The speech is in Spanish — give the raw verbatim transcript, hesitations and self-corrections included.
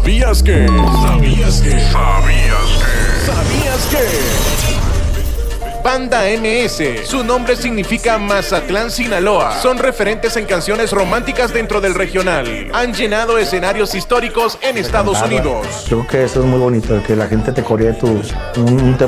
¿Sabías que? ¿Sabías que? ¿Sabías que? ¿Sabías que? Banda M S, su nombre significa Mazatlán, Sinaloa. Son referentes en canciones románticas dentro del regional. Han llenado escenarios históricos en Estados Unidos. Creo que eso es muy bonito, que la gente te coree tu, un, un